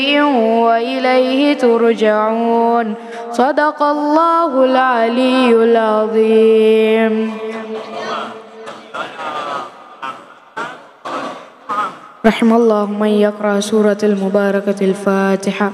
وإليه ترجعون. صدق الله العلي العظيم. رحم الله من يقرأ سورة المباركة الفاتحة.